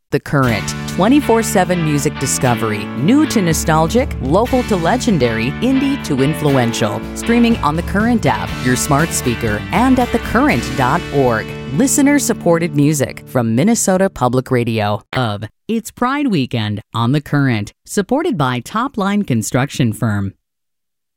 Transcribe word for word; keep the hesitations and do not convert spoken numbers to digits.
The Current, twenty-four seven music discovery, new to nostalgic, local to legendary, indie to influential. Streaming on the Current app, your smart speaker, and at the current dot org. Listener-supported music from Minnesota Public Radio. Of It's Pride Weekend on The Current, supported by Top Line Construction Firm.